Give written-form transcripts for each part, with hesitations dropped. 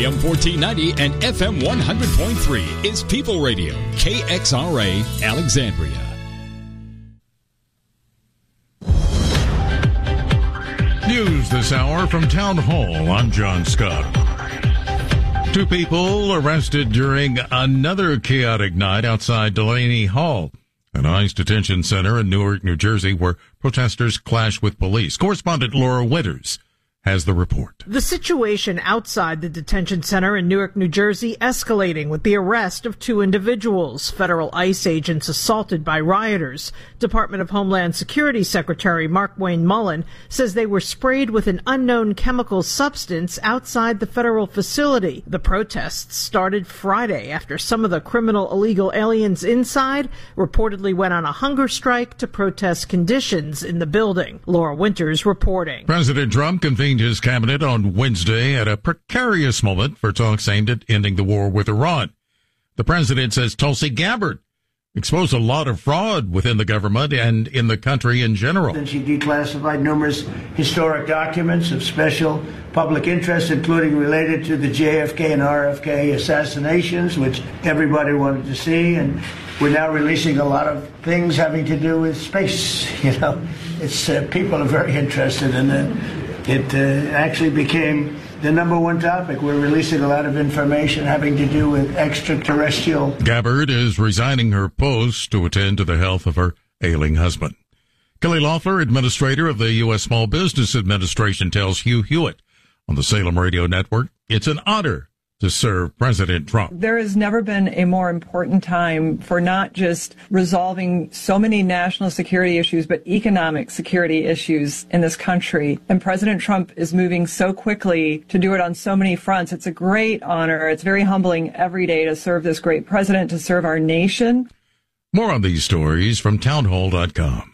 AM 1490 and FM 100.3 is People Radio, KXRA, Alexandria. News this hour from Town Hall. I'm John Scott. 2 people arrested during another chaotic night outside Delaney Hall, an ICE detention center in Newark, New Jersey, where protesters clashed with police. Correspondent Laura Winters has the report. The situation outside the detention center in Newark, New Jersey, escalating with the arrest of 2 individuals, federal ICE agents assaulted by rioters. Department of Homeland Security Secretary Markwayne Mullin says they were sprayed with an unknown chemical substance outside the federal facility. The protests started Friday after some of the criminal illegal aliens inside reportedly went on a hunger strike to protest conditions in the building. Laura Winters reporting. President Trump convened his cabinet on Wednesday at a precarious moment for talks aimed at ending the war with Iran. The president says Tulsi Gabbard exposed a lot of fraud within the government and in the country in general. And she declassified numerous historic documents of special public interest, including related to the JFK and RFK assassinations, which everybody wanted to see. And we're now releasing a lot of things having to do with space. It's people are very interested in it. It actually became the number one topic. We're releasing a lot of information having to do with extraterrestrial. Gabbard is resigning her post to attend to the health of her ailing husband. Kelly Loeffler, administrator of the U.S. Small Business Administration, tells Hugh Hewitt on the Salem Radio Network it's an honor to serve President Trump. There has never been a more important time for not just resolving so many national security issues, but economic security issues in this country. And President Trump is moving so quickly to do it on so many fronts. It's a great honor. It's very humbling every day to serve this great president, to serve our nation. More on these stories from townhall.com.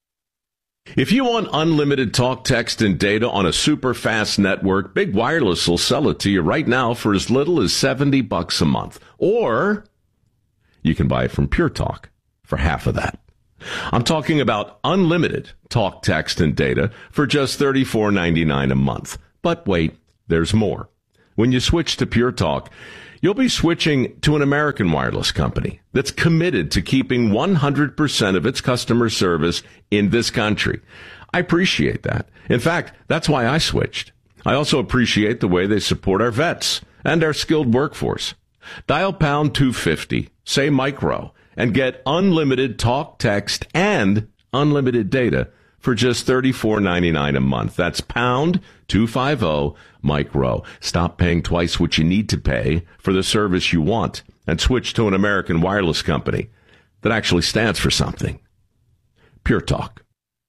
If you want unlimited talk, text, and data on a super fast network, Big Wireless will sell it to you right now for as little as $70 a month. Or you can buy it from Pure Talk for half of that. I'm talking about unlimited talk, text, and data for just $34.99 a month. But wait, there's more. When you switch to Pure Talk, you'll be switching to an American wireless company that's committed to keeping 100% of its customer service in this country. I appreciate that. In fact, that's why I switched. I also appreciate the way they support our vets and our skilled workforce. Dial pound 250, say micro, and get unlimited talk, text, and unlimited data for just $34.99 a month. That's pound 250 micro. Stop paying twice what you need to pay for the service you want and switch to an American wireless company that actually stands for something. Pure Talk.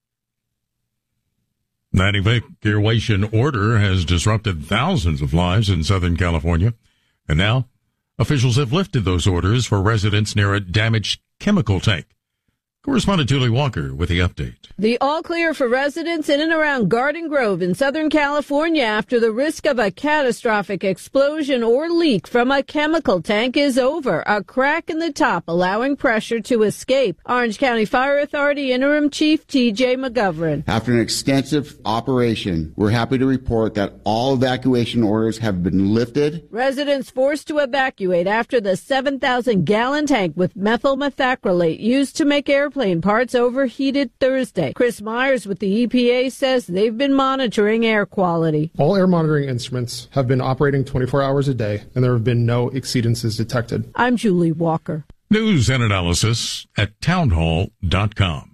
That evacuation order has disrupted thousands of lives in Southern California. And now officials have lifted those orders for residents near a damaged chemical tank. Correspondent Julie Walker with the update. The all clear for residents in and around Garden Grove in Southern California after the risk of a catastrophic explosion or leak from a chemical tank is over. A crack in the top allowing pressure to escape. Orange County Fire Authority Interim Chief T.J. McGovern. After an extensive operation, we're happy to report that all evacuation orders have been lifted. Residents forced to evacuate after the 7,000-gallon tank with methyl methacrylate used to make airplane parts overheated Thursday. Chris Myers with the EPA says they've been monitoring air quality. All air monitoring instruments have been operating 24 hours a day, and there have been no exceedances detected. I'm Julie Walker. News and analysis at townhall.com.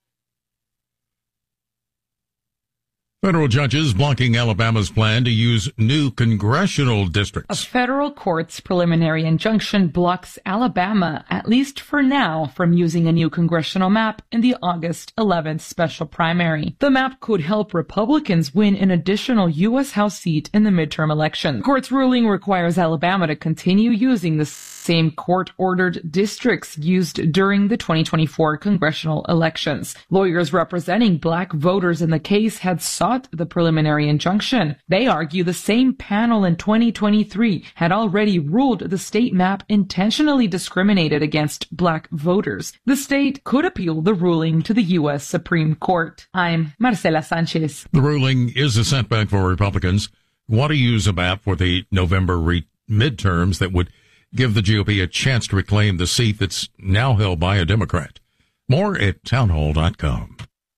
Federal judges blocking Alabama's plan to use new congressional districts. A federal court's preliminary injunction blocks Alabama, at least for now, from using a new congressional map in the August 11th special primary. The map could help Republicans win an additional U.S. House seat in the midterm election. The court's ruling requires Alabama to continue using the same court-ordered districts used during the 2024 congressional elections. Lawyers representing black voters in the case had sought the preliminary injunction. They argue the same panel in 2023 had already ruled the state map intentionally discriminated against black voters. The state could appeal the ruling to the U.S. Supreme Court. I'm Marcela Sanchez. The ruling is a setback for Republicans want to use a map for the November midterms that would give the GOP a chance to reclaim the seat that's now held by a Democrat. More at townhall.com.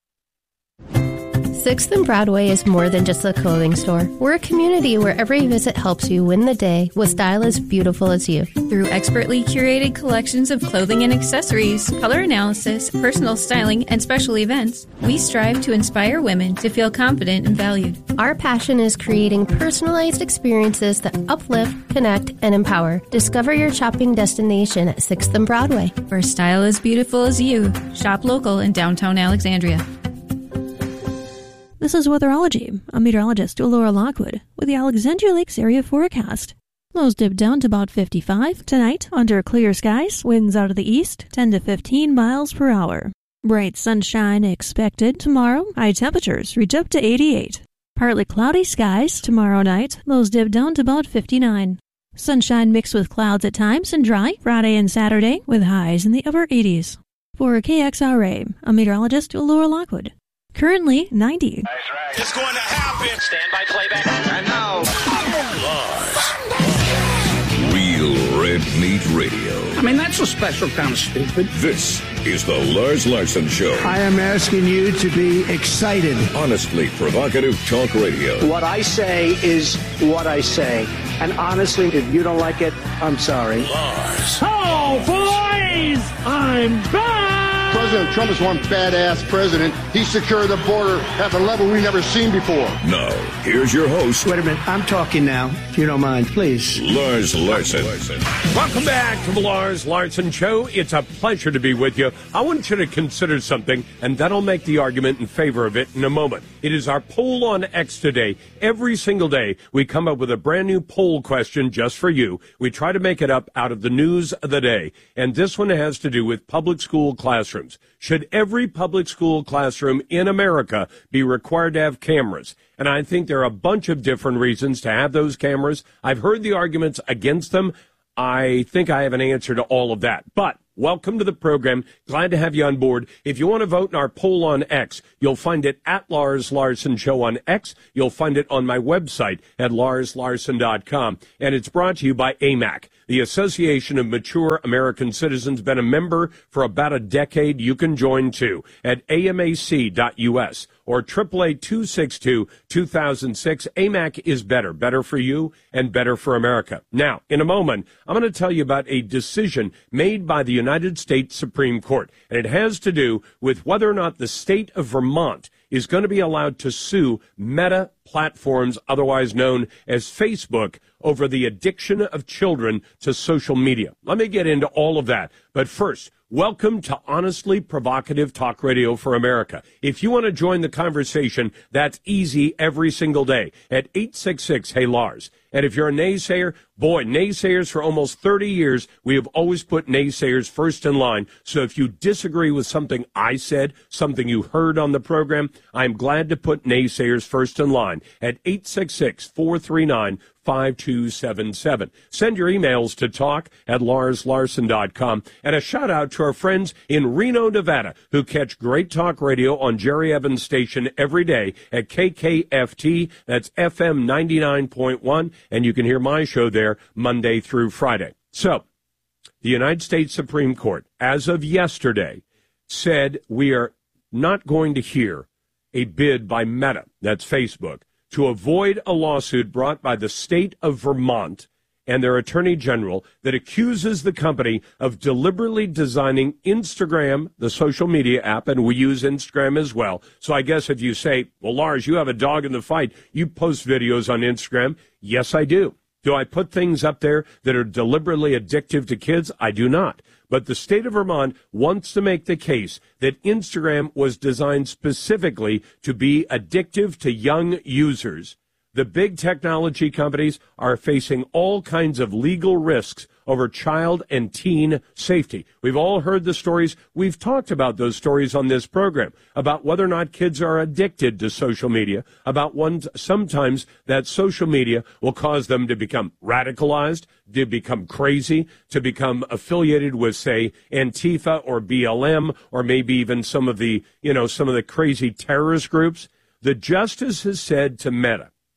6th and Broadway is more than just a clothing store. We're a community where every visit helps you win the day with style as beautiful as you. Through expertly curated collections of clothing and accessories, color analysis, personal styling, and special events, we strive to inspire women to feel confident and valued. Our passion is creating personalized experiences that uplift, connect, and empower. Discover your shopping destination at 6th and Broadway. Where style as beautiful as you. Shop local in downtown Alexandria. This is Weatherology. I'm meteorologist Laura Lockwood with the Alexandria Lakes area forecast. Lows dip down to about 55. Tonight, under clear skies, winds out of the east, 10 to 15 miles per hour. Bright sunshine expected tomorrow. High temperatures reach up to 88. Partly cloudy skies tomorrow night. Lows dip down to about 59. Sunshine mixed with clouds at times and dry Friday and Saturday with highs in the upper 80s. For KXRA, I'm meteorologist Laura Lockwood. Currently 90. It's going to happen. Stand by playback. And now, Lars. Real Red Meat Radio. I mean, that's a special kind of stupid. This is the Lars Larson Show. I am asking you to be excited. Honestly provocative talk radio. What I say is what I say. And honestly, if you don't like it, I'm sorry. Lars. Oh, boys! I'm back! President Trump is one badass president. He secured the border at a level we've never seen before. Now, here's your host. Wait a minute. I'm talking now, if you don't mind, please. Lars Larson. Welcome back to the Lars Larson Show. It's a pleasure to be with you. I want you to consider something, and then I'll make the argument in favor of it in a moment. It is our poll on X today. Every single day, we come up with a brand new poll question just for you. We try to make it up out of the news of the day. And this one has to do with public school classrooms. Should every public school classroom in America be required to have cameras? And I think there are a bunch of different reasons to have those cameras. I've heard the arguments against them. I think I have an answer to all of that. But welcome to the program. Glad to have you on board. If you want to vote in our poll on X, you'll find it at Lars Larson Show on X. You'll find it on my website at larslarson.com. And it's brought to you by AMAC, the Association of Mature American Citizens. Been a member for about a decade. You can join too at amac.us or 888-262-2006. AMAC is better. Better for you and better for America. Now, in a moment, I'm going to tell you about a decision made by the United States Supreme Court. And it has to do with whether or not the state of Vermont is going to be allowed to sue Meta Platforms, otherwise known as Facebook, over the addiction of children to social media. Let me get into all of that. But first, welcome to Honestly Provocative Talk Radio for America. If you want to join the conversation, that's easy every single day at 866-HEY-LARS. And if you're a naysayer, boy, naysayers for almost 30 years, we have always put naysayers first in line. So if you disagree with something I said, something you heard on the program, I'm glad to put naysayers first in line at 866-439-5277. Send your emails to talk@larslarson.com. And a shout out to our friends in Reno, Nevada, who catch great talk radio on Jerry Evans Station every day at KKFT. That's FM 99.1. And you can hear my show there Monday through Friday. So, the United States Supreme Court, as of yesterday, said we are not going to hear a bid by Meta, that's Facebook, to avoid a lawsuit brought by the state of Vermont and their attorney general that accuses the company of deliberately designing Instagram, the social media app, and we use Instagram as well. So I guess if you say, well, Lars, you have a dog in the fight, you post videos on Instagram. Yes, I do. Do I put things up there that are deliberately addictive to kids? I do not. But the state of Vermont wants to make the case that Instagram was designed specifically to be addictive to young users. The big technology companies are facing all kinds of legal risks over child and teen safety. We've all heard the stories. We've talked about those stories on this program, about whether or not kids are addicted to social media, about sometimes that social media will cause them to become radicalized, to become crazy, to become affiliated with, say, Antifa or BLM, or maybe even some of the crazy terrorist groups. The justice has said to Meta,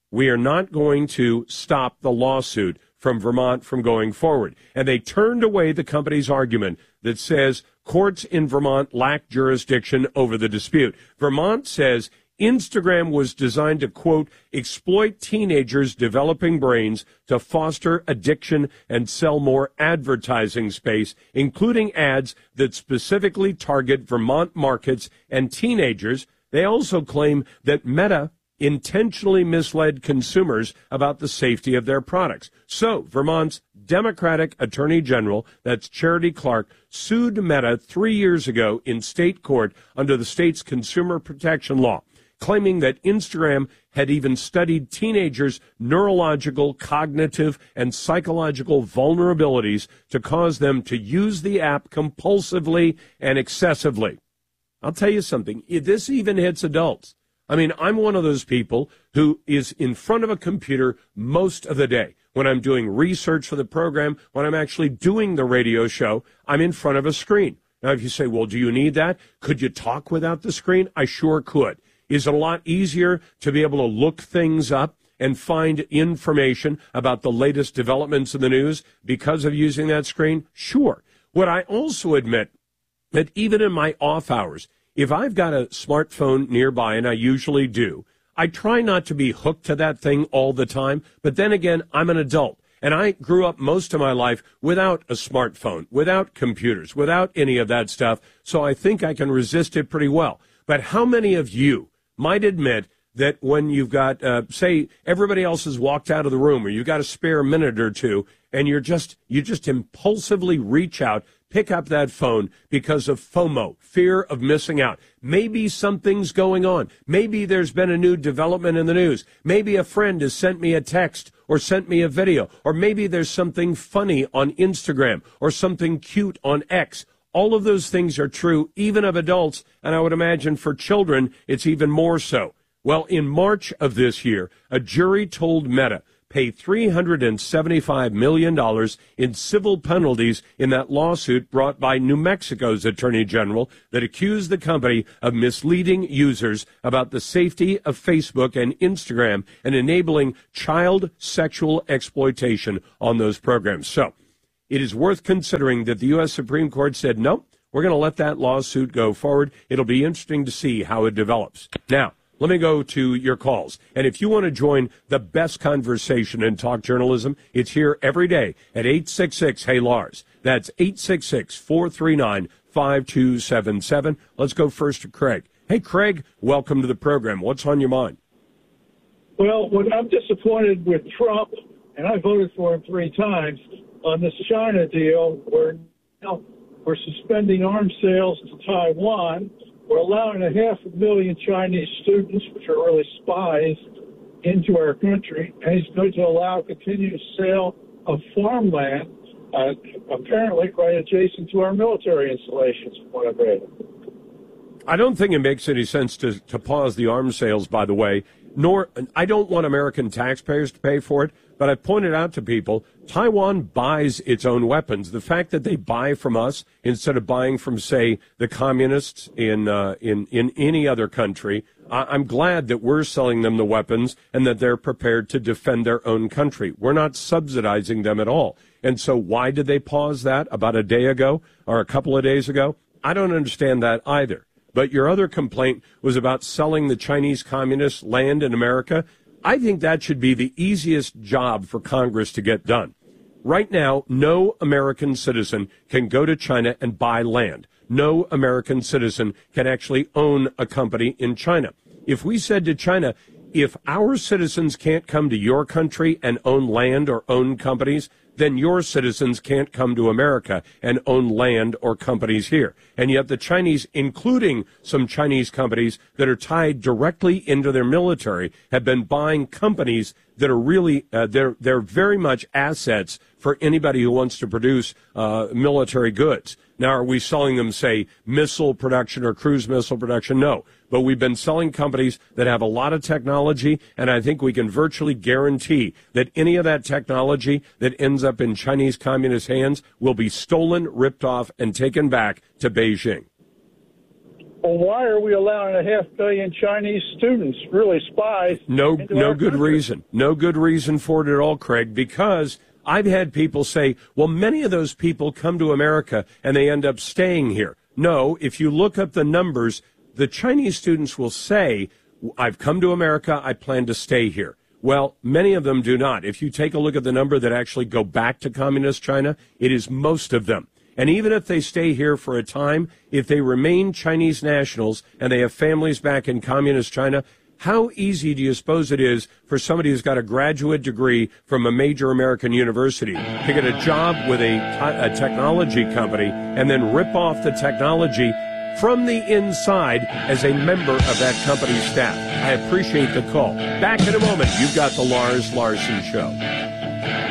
we are not going to stop the lawsuit from Vermont from going forward. And they turned away the company's argument that says courts in Vermont lack jurisdiction over the dispute. Vermont says Instagram was designed to, quote, exploit teenagers' developing brains to foster addiction and sell more advertising space, including ads that specifically target Vermont markets and teenagers. They also claim that Meta intentionally misled consumers about the safety of their products. So Vermont's Democratic Attorney General, that's Charity Clark, sued Meta 3 years ago in state court under the state's consumer protection law, claiming that Instagram had even studied teenagers' neurological, cognitive, and psychological vulnerabilities to cause them to use the app compulsively and excessively. I'll tell you something, this even hits adults. I mean, I'm one of those people who is in front of a computer most of the day. When I'm doing research for the program, when I'm actually doing the radio show, I'm in front of a screen. Now, if you say, well, do you need that? Could you talk without the screen? I sure could. Is it a lot easier to be able to look things up and find information about the latest developments in the news because of using that screen? Sure. Would I also admit that even in my off hours, if I've got a smartphone nearby, and I usually do, I try not to be hooked to that thing all the time. But then again, I'm an adult, and I grew up most of my life without a smartphone, without computers, without any of that stuff. So I think I can resist it pretty well. But how many of you might admit that when you've got, say, everybody else has walked out of the room, or you've got a spare minute or two, and you just impulsively reach out, pick up that phone because of FOMO, fear of missing out. Maybe something's going on. Maybe there's been a new development in the news. Maybe a friend has sent me a text or sent me a video. Or maybe there's something funny on Instagram or something cute on X. All of those things are true, even of adults, and I would imagine for children it's even more so. Well, in March of this year, a jury told Meta pay $375 million in civil penalties in that lawsuit brought by New Mexico's Attorney General that accused the company of misleading users about the safety of Facebook and Instagram and enabling child sexual exploitation on those programs. So it is worth considering that the U.S. Supreme Court said, no, we're going to let that lawsuit go forward. It'll be interesting to see how it develops. Now, let me go to your calls. And if you want to join the best conversation in talk journalism, it's here every day at 866-HEY-LARS. That's 866-439-5277. Let's go first to Craig. Hey, Craig, welcome to the program. What's on your mind? Well, I'm disappointed with Trump, and I voted for him 3 times, on this China deal where now we're suspending arms sales to Taiwan. We're allowing 500,000 Chinese students, which are really spies, into our country, and he's going to allow continued sale of farmland, apparently right adjacent to our military installations, from what I've read. I don't think it makes any sense to pause the arms sales, by the way, nor I don't want American taxpayers to pay for it, but I've pointed out to people, Taiwan buys its own weapons. The fact that they buy from us instead of buying from, say, the communists in any other country, I'm glad that we're selling them the weapons and that they're prepared to defend their own country. We're not subsidizing them at all. And so why did they pause that about a day ago or a couple of days ago? I don't understand that either. But your other complaint was about selling the Chinese communists land in America. I think that should be the easiest job for Congress to get done. Right now, no American citizen can go to China and buy land. No American citizen can actually own a company in China. If we said to China, if our citizens can't come to your country and own land or own companies, then your citizens can't come to America and own land or companies here. And yet the Chinese, including some Chinese companies that are tied directly into their military, have been buying companies that are really, they're very much assets for anybody who wants to produce military goods. Now, are we selling them, say, missile production or cruise missile production? No. But we've been selling companies that have a lot of technology, and I think we can virtually guarantee that any of that technology that ends up in Chinese communist hands will be stolen, ripped off, and taken back to Beijing. Well, why are we allowing 500 million Chinese students, really spies? No into our good country? reason. No good reason for it at all, Craig, because I've had people say, well, many of those people come to America and they end up staying here. No, if you look up the numbers, the Chinese students will say, I've come to America, I plan to stay here. Well, many of them do not. If you take a look at the number that actually go back to communist China, it is most of them. And even if they stay here for a time, if they remain Chinese nationals and they have families back in communist China, how easy do you suppose it is for somebody who's got a graduate degree from a major American university to get a job with a technology company and then rip off the technology from the inside as a member of that company's staff? I appreciate the call. Back in a moment. You've got the Lars Larson Show.